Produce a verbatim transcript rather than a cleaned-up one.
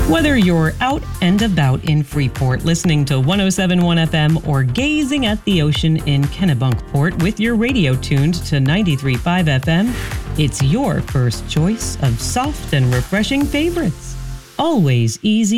Whether you're out and about in Freeport listening to one oh seven point one F M or gazing at the ocean in Kennebunkport with your radio tuned to ninety-three point five F M, it's your first choice of soft and refreshing favorites. Always easy